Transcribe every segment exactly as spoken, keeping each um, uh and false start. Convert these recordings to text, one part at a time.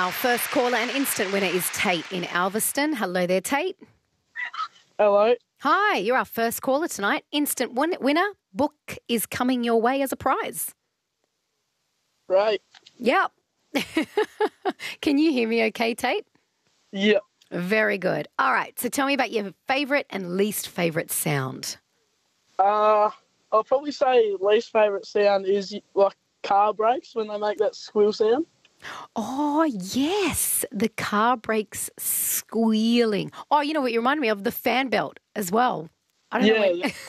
Our first caller and instant winner is Tate in Alveston. Hello there, Tate. Hello. Hi, you're our first caller tonight. Instant win- winner. Book is coming your way as a prize. Right. Yep. Can you hear me okay, Tate? Yep. Very good. All right, so tell me about your favourite and least favourite sound. Uh, I'll probably say least favourite sound is like car brakes when they make that squeal sound. Oh, yes, the car brakes squealing. Oh, you know what you reminded me of? The fan belt as well. I don't Yeah. know when... yeah.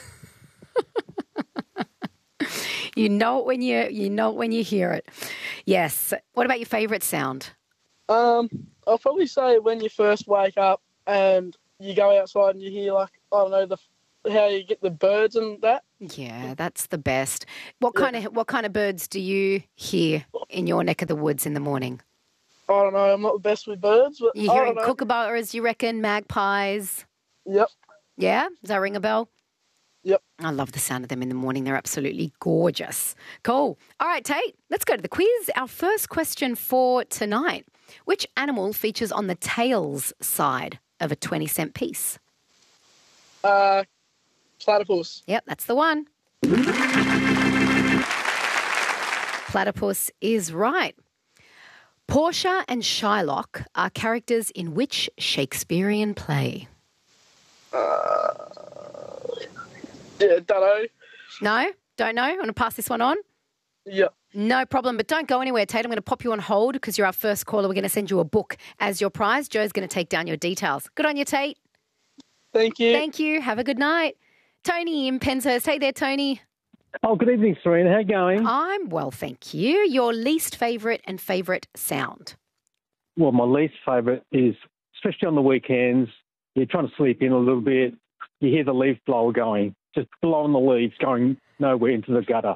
You know it when you you know it when you hear it. Yes. What about your favourite sound? Um, I'll probably say when you first wake up and you go outside and you hear like I don't know the how you get the birds and that. Yeah, that's the best. What Yeah. kind of what kind of birds do you hear in your neck of the woods in the morning? I don't know. I'm not the best with birds, but You I hearing don't know. kookaburras, you reckon, magpies? Yep. Yeah? Does that ring a bell? Yep. I love the sound of them in the morning. They're absolutely gorgeous. Cool. All right, Tate, let's go to the quiz. Our first question for tonight. Which animal features on the tails side of a twenty cent piece? Uh, platypus. Yep, that's the one. Platypus is right. Portia and Shylock are characters in which Shakespearean play? Yeah, don't know. No? Don't know? Want to pass this one on? Yep. No problem, but don't go anywhere, Tate. I'm going to pop you on hold because you're our first caller. We're going to send you a book as your prize. Joe's going to take down your details. Good on you, Tate. Thank you. Thank you. Have a good night. Tony in Penshurst. Hey there, Tony. Oh, good evening, Serena. How you going? I'm well, thank you. Your least favourite and favourite sound? Well, my least favourite is, especially on the weekends, you're trying to sleep in a little bit, you hear the leaf blower going, just blowing the leaves, going nowhere into the gutter.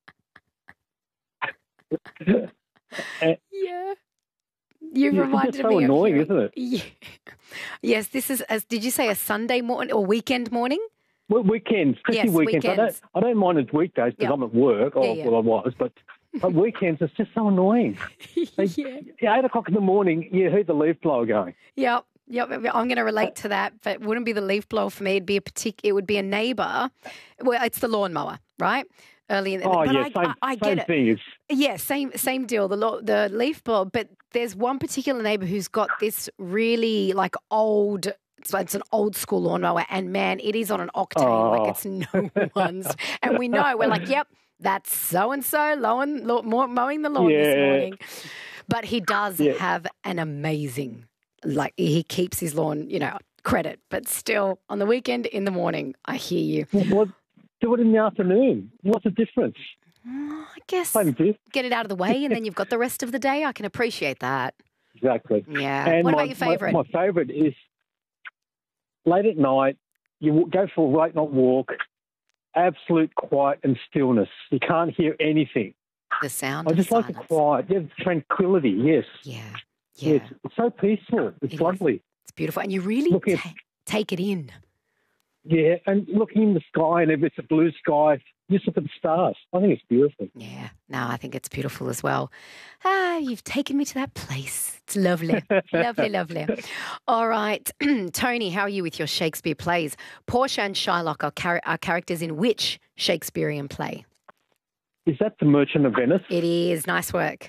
And Yeah. You've it's reminded just so me annoying, of hearing- isn't it? Yeah. Yes, this is, as did you say, a Sunday morning or weekend morning? Well, weekends, especially Yes, weekends. I don't, weekends. I don't mind it weekdays because Yep. I'm at work. Yeah, Oh, yeah. well, I was, but at weekends, it's just so annoying. They- Yeah. Eight o'clock in the morning, you heard the leaf blower going. Yep. Yep, I'm going to relate to that, but it wouldn't be the leaf blower for me. It'd be a partic- It would be a neighbour. Well, it's the lawnmower, right? Early in the Oh, but yeah, I, same, I, I get same it. thing. It's, Yeah, same same deal. The lo- the leaf blower, but there's one particular neighbour who's got this really like old. It's, it's an old school lawnmower, and man, it is on an octane Oh. like it's no one's. And we know we're like, yep, that's so and so mowing the lawn this Yeah. morning. But he does Yeah. have an amazing, like he keeps his lawn, you know, credit. But still, on the weekend in the morning, I hear you. what, do it in the afternoon. What's the difference? I guess Same thing. get it out of the way, and then you've got the rest of the day. I can appreciate that. Exactly. Yeah. And What my, about your favourite? My, my favourite is late at night, you w- go for a late night walk, absolute quiet and stillness. You can't hear anything. The sound I of just like the silence. quiet. Yeah, tranquility, yes. Yeah. Yeah. Yeah. It's, it's so peaceful. It's It is. lovely. It's beautiful. And you really Look at- ta- take it in. Yeah, and looking in the sky, and if it's a blue sky, just look at the stars. I think it's beautiful. Yeah. No, I think it's beautiful as well. Ah, you've taken me to that place. It's lovely. lovely, lovely. All right. Tony, how are you with your Shakespeare plays? Portia and Shylock are, char- are characters in which Shakespearean play? Is that The Merchant of Venice? It is. Nice work.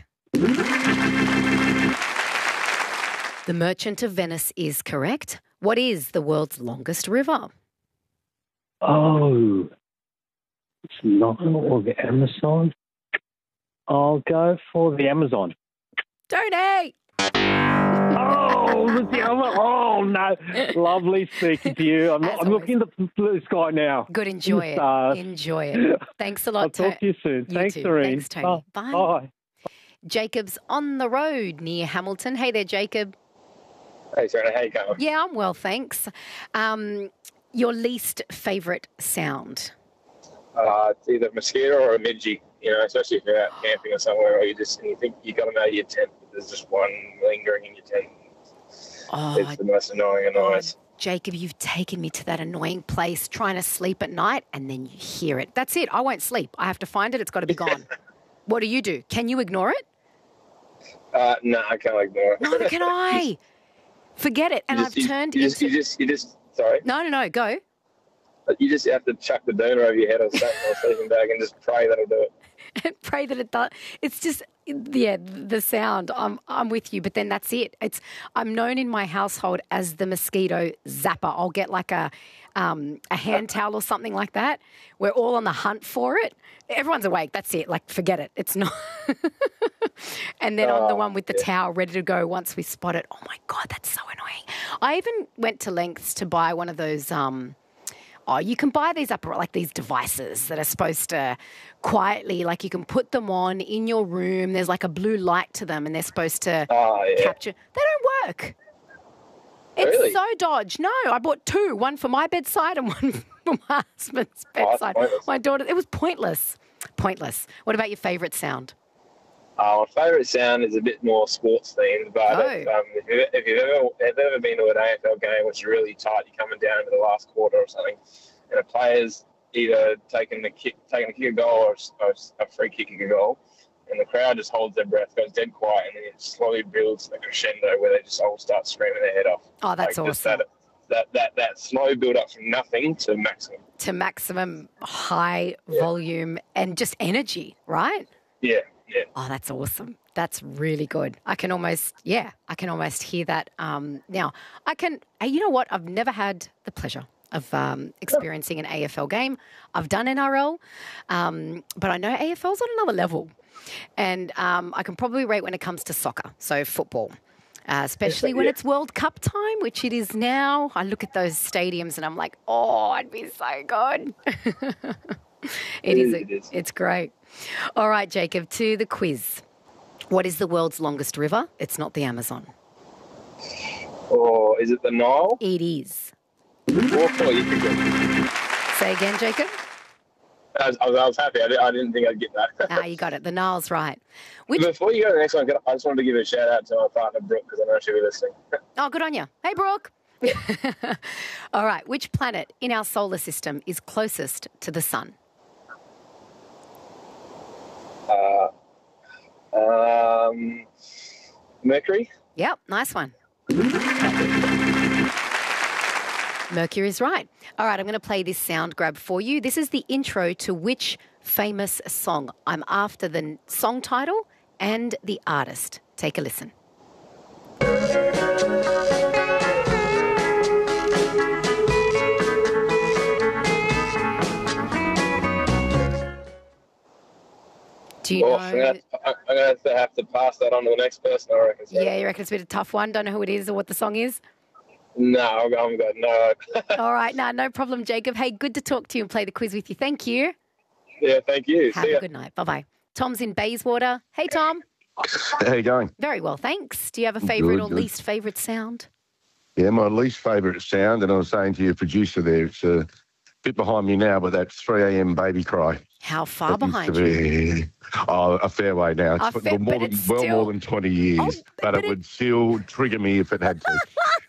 The Merchant of Venice is correct. What is the world's longest river? Oh, it's not or the Amazon. I'll go for the Amazon. Tony! Oh, the other. Oh no! Lovely speaking to you. I'm, As I'm looking at the blue sky now. Good, enjoy it. stars. Enjoy it. Thanks a lot, I'll talk to you soon. You Thanks, too. Serene. Thanks, Tony. Bye. Bye. Jacob's on the road near Hamilton. Hey there, Jacob. Hey, Sarah, how you going? Yeah, I'm well, thanks. Um, your least favourite sound? Uh, it's either a mosquito or a midgie, you know, especially if you're out camping or somewhere, or you just and you think you got them out of your tent, but there's just one lingering in your tent. Oh, It's the most annoying God, noise. Jacob, you've taken me to that annoying place trying to sleep at night and then you hear it. That's it. I won't sleep. I have to find it. It's got to be gone. What do you do? Can you ignore it? Uh, no, I can't ignore it. Neither can I. Forget it. And You I've just- you- turned you just, into... you just, you just, sorry. No, no, no, go. You just have to chuck the doona over your head or something or sleeping bag and just pray that it'll do it. And pray that it does. It's just, yeah, the sound. I'm, I'm with you, but then that's it. It's. I'm known in my household as the mosquito zapper. I'll get like a, um, a hand towel or something like that. We're all on the hunt for it. Everyone's awake. That's it. Like, forget it. It's not. And then I'm the Oh, one with the yeah. towel ready to go once we spot it. Oh my God, that's so annoying. I even went to lengths to buy one of those. Um, Oh, you can buy these up like these devices that are supposed to quietly, like you can put them on in your room. There's like a blue light to them, and they're supposed to Oh, yeah. capture. They don't work. It's Really? so dodge. No, I bought two, one for my bedside and one for my husband's Oh, that's bedside. pointless. My daughter. It was pointless. Pointless. What about your favourite sound? Uh, my favourite sound is a bit more sports themed, but Oh. if, um, if, you, if you've ever, if ever been to an A F L game which is really tight, you're coming down to the last quarter or something, and a player's either taking the kick, taking a kick a goal or a, a free kick a goal, and the crowd just holds their breath, goes dead quiet, and then it slowly builds a crescendo where they just all start screaming their head off. Oh, that's Like, just awesome. That, that, that, that slow build up from nothing to maximum. To maximum high volume and just energy, right? Yeah, yeah. Oh, that's awesome. That's really good. I can almost, yeah, I can almost hear that. Um, now, I can, hey, you know what? I've never had the pleasure of um, experiencing an A F L game. I've done N R L, um, but I know A F L's on another level. And um, I can probably rate when it comes to soccer, so football. Uh, especially when Yeah. it's World Cup time, which it is now. I look at those stadiums and I'm like, oh, I'd be so good. It is. It is. It's great. All right, Jacob, to the quiz. What is the world's longest river? It's not the Amazon. Or is it the Nile? It is. Or four, you could go. Say again, Jacob. I was, I was I was happy. I, did, I didn't think I'd get that. Ah, you got it. The Nile's right. Which? Before you go to the next one, I just wanted to give a shout out to my partner, Brooke, because I know she'll be listening. Oh, good on you. Hey, Brooke. All right. Which planet in our solar system is closest to the sun? Uh, um, Mercury? Yep. Nice one. Mercury is right. All right, I'm going to play this sound grab for you. This is the intro to which famous song? I'm after the song title and the artist. Take a listen. Do you Well, know? I'm going to have to have to pass that on to the next person, I reckon. So. Yeah, you reckon it's a bit of a tough one? Don't know who it is or what the song is? No, I'm going to no. All right, no, no problem, Jacob. Hey, good to talk to you and play the quiz with you. Thank you. Yeah, thank you. Have See a ya. good night. Bye-bye. Tom's in Bayswater. Hey, Tom. How you going? Very well, thanks. Do you have a favourite Good, or good. least favourite sound? Yeah, my least favourite sound, and I was saying to your producer there, it's a bit behind me now, but that's three a.m. baby cry. How far That used behind to you? be- Oh, a fair way now. It's A fair- more but than, it's well still- more than twenty years, Oh, but, but it it- would still trigger me if it had to.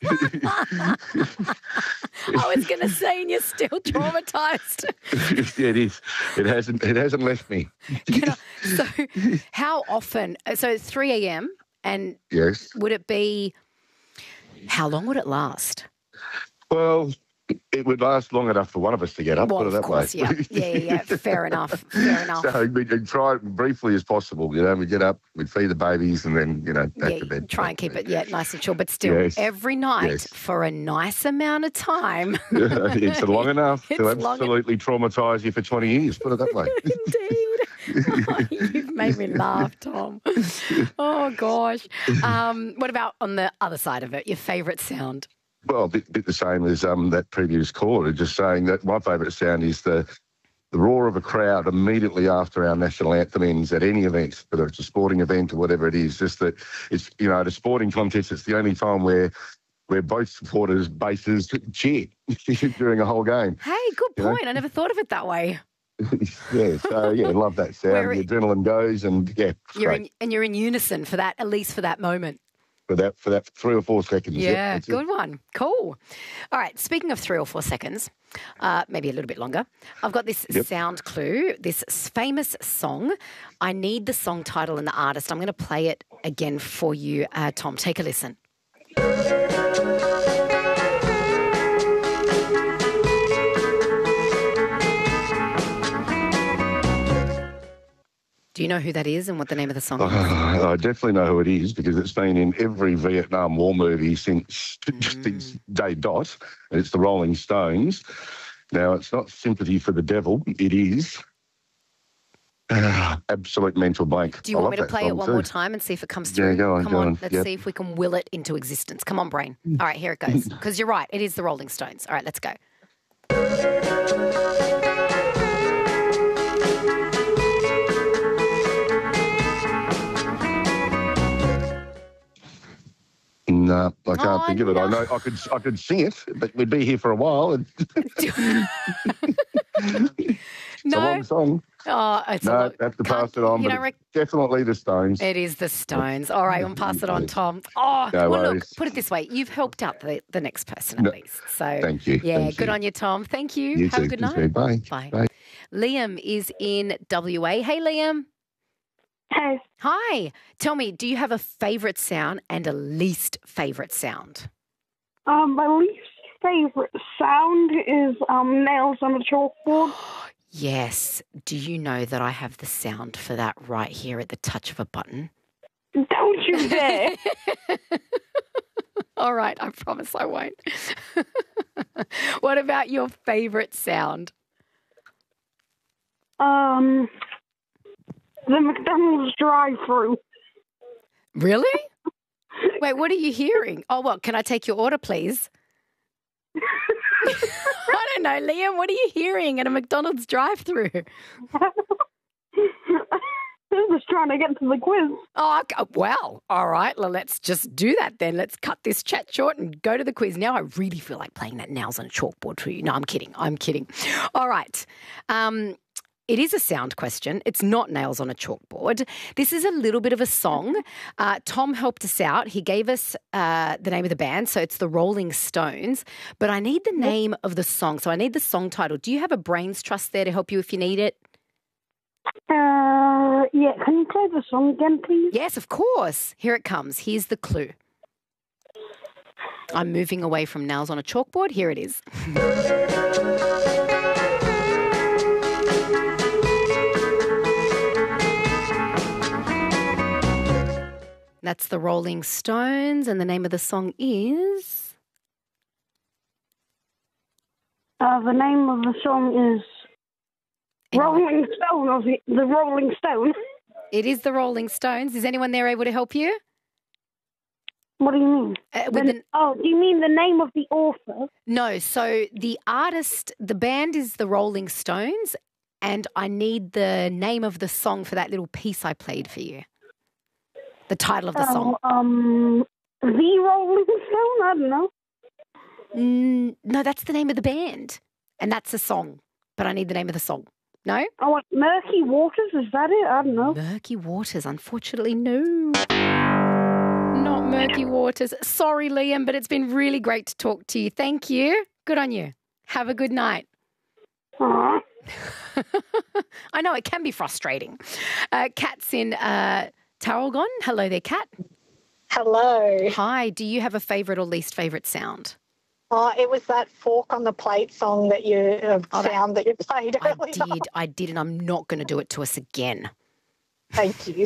I was going to say, and you're still traumatised. it is. It hasn't. It hasn't left me. Can I- so, how often? So, it's three a.m. and Yes. would it be? How long would it last? Well, it would last long enough for one of us to get up. Well, put it of that course, way. yeah, yeah, yeah, yeah. Fair enough. Fair enough. So we we try it briefly as possible. You know, we get up, we feed the babies, and then you know back Yeah, to bed. try and keep it, yeah, nice and chill. But still, Yes. every night Yes. for a nice amount of time. It's long enough It's to long absolutely traumatise you for twenty years. Put it that way. Indeed. Oh, you've made me laugh, Tom. Oh, gosh. Um, what about on the other side of it, your favourite sound? Well, a bit, bit the same as um, that previous caller, just saying that my favourite sound is the the roar of a crowd immediately after our national anthem ends at any event, whether it's a sporting event or whatever it is. Just that it's, you know, at a sporting contest, it's the only time where where both supporters' bases cheer during a whole game. Hey, good You know? point. I never thought of it that way. Yeah, so yeah, love that sound. Where The it- adrenaline goes, and yeah, it's You're great. in, and you're in unison for that, at least for that moment. for that for that three or four seconds. Yep, Yeah, that's it. good one. Cool. All right, speaking of three or four seconds, uh, maybe a little bit longer, I've got this Yep. sound clue, this famous song. I need the song title and the artist. I'm going to play it again for you, uh, Tom. Take a listen. Do you know who that is and what the name of the song is? Uh, I definitely know who it is because it's been in every Vietnam War movie since, Mm. since day dot. And it's the Rolling Stones. Now, it's not Sympathy for the Devil. It is uh, absolute mental blank. Do you I want me love to that play it song one too. more time and see if it comes Yeah, through? go on, Come go on, on. let's Yep. see if we can will it into existence. Come on, brain. All right, here it goes. Because you're right, it is the Rolling Stones. All right, let's go. No, I can't Oh, think of it. I no. know I could I could sing it, but we'd be here for a while. And it's a No? long song. Oh, it's a No, lot. have to Can't- pass it on. You But don't rec- it's definitely the Stones. It is the Stones. All right, we'll pass it on, Tom. Oh, No well, look, worries. put it this way. You've helped out the, the next person at No, least. So, thank you, Yeah, thank good you. on you, Tom. Thank you. You Have too. a good Thanks, night. Bye. Bye. Bye. Liam is in W A. Hey, Liam. Hey, Hi. Tell me, do you have a favourite sound and a least favourite sound? um, my least favorite sound is um nails on a chalkboard. Yes. Do you know that I have the sound for that right here at the touch of a button? Don't you dare! All right, I promise I won't. What about your favourite sound? um, the McDonald's drive-through. Really? Wait, what are you hearing? Oh, well, can I take your order, please? I don't know, Liam. What are you hearing at a McDonald's drive-through? Just trying to get to the quiz. Oh, okay. Well, all right. Well, let's just do that then. Let's cut this chat short and go to the quiz. Now I really feel like playing that nails on a chalkboard for you. No, I'm kidding. I'm kidding. All right. Um, It is a sound question. It's not nails on a chalkboard. This is a little bit of a song. Uh, Tom helped us out. He gave us uh, the name of the band, so it's the Rolling Stones. But I need the name of the song, so I need the song title. Do you have a brains trust there to help you if you need it? Uh, yeah, can you play the song again, please? Yes, of course. Here it comes. Here's the clue. I'm moving away from nails on a chalkboard. Here it is. That's the Rolling Stones, and the name of the song is... Uh, the name of the song is Rolling Stone, of the, the Rolling Stone. It is the Rolling Stones. Is anyone there able to help you? What do you mean? Uh, with The- the- oh, do you mean the name of the author? No, so the artist, the band is the Rolling Stones, and I need the name of the song for that little piece I played for you. The title of the song. Oh, um, the Rolling Stone? I don't know. Mm, no, that's the name of the band, and that's the song, but I need the name of the song. No? Oh, what, Murky Waters? Is that it? I don't know. Murky Waters, unfortunately, no. Not Murky Waters. Sorry, Liam, but it's been really great to talk to you. Thank you. Good on you. Have a good night. Aw. I know it can be frustrating. Uh, Kat's in uh, Tarralgon. Hello there, Kat. Hello. Hi. Do you have a favourite or least favourite sound? Oh, it was that fork on the plate song that you uh, Oh, that- sound that you played I earlier. did. I did, and I'm not going to do it to us again. Thank you.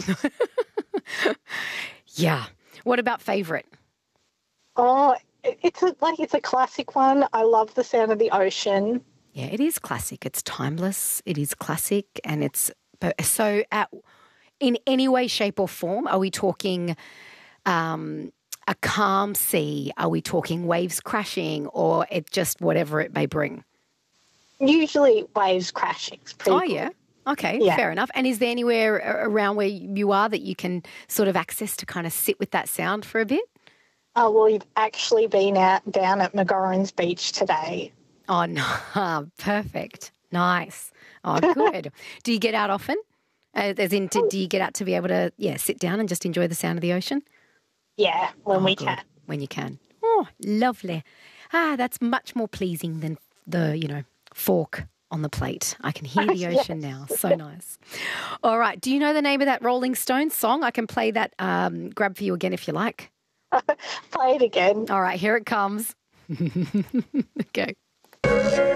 Yeah. What about favourite? Oh, it- it's a, like it's a classic one. I love the sound of the ocean. Yeah, it is classic. It's timeless. It is classic, and it's so. At, in any way, shape, or form, are we talking um, a calm sea? Are we talking waves crashing, or it just whatever it may bring? Usually waves crashing. It's pretty Oh good. yeah. Okay, Yeah. fair enough. And is there anywhere a- around where you are that you can sort of access to kind of sit with that sound for a bit? Oh, well, we've actually been out down at McGorrin's Beach today. Oh no, perfect, nice. Oh, good. Do you get out often? Uh, As in, to, do you get out to be able to, yeah, sit down and just enjoy the sound of the ocean? Yeah, when Oh, we good. can. When you can. Oh, lovely. Ah, that's much more pleasing than the, you know, fork on the plate. I can hear the ocean Yes. now. So nice. All right. Do you know the name of that Rolling Stones song? I can play that um, grab for you again if you like. Play it again. All right. Here it comes. Okay.